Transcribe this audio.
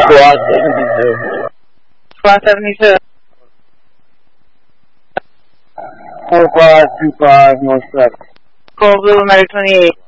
Squad 72. Squad 72. 4525 North 7. Call Blue Medic 28.